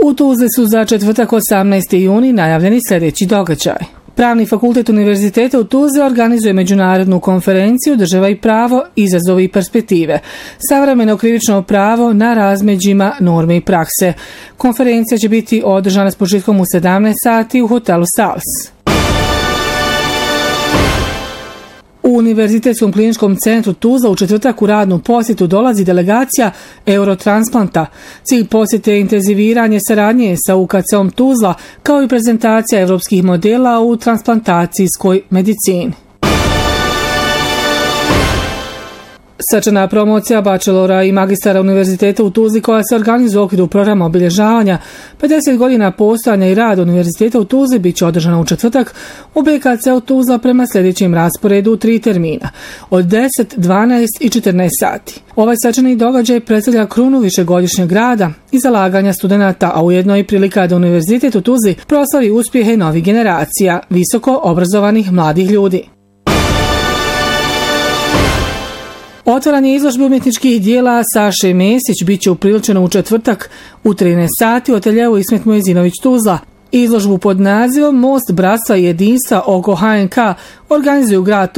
U Tuzli su za četvrtak 18. juni najavljeni sljedeći događaj. Pravni fakultet Univerziteta u Tuzli organizuje međunarodnu konferenciju Država i pravo, izazovi i perspektive. Savremeno krivično pravo na razmeđima norme i prakse. Konferencija će biti održana s početkom u 17 sati u hotelu Sals. U Univerzitetskom kliničkom centru Tuzla u četvrtak u radnu posjetu dolazi delegacija Eurotransplanta. Cilj posjete je intenziviranje saradnje sa UKC-om Tuzla kao i prezentacija evropskih modela u transplantacijskoj medicini. Srčana promocija bachelora i magistara Univerziteta u Tuzli koja se organizuje u okviru programa obilježavanja 50 godina postojanja i rada Univerziteta u Tuzli bit će održana u četvrtak u BKC-u Tuzla prema sljedećem rasporedu u 3 termina od 10, 12 i 14 sati. Ovaj srčani događaj predstavlja krunu višegodišnjeg rada i zalaganja studenata, a ujedno i prilika da Univerzitet u Tuzli proslavi uspjehe novih generacija visoko obrazovanih mladih ljudi. Otvaranje izložbe umjetničkih dijela Saše Mesić bit će upriličeno u četvrtak u 13 sati u ateljeu Ismet Mojezinović Tuzla. Izložbu pod nazivom Most bratstva i jedinstva oko HNK organizuju grad